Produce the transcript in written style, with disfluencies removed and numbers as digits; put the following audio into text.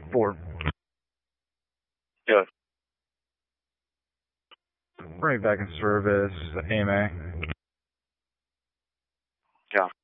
4. Yes. Bring it back in service, AMA. Yeah.